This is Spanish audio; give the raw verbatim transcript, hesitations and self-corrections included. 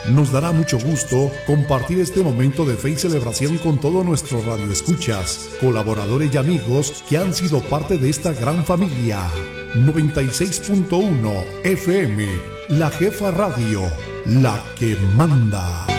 Nos dará mucho gusto compartir este momento de fe y celebración con todos nuestros radioescuchas, colaboradores y amigos que han sido parte de esta gran familia. noventa y seis punto uno F M, La Jefa Radio, la que manda.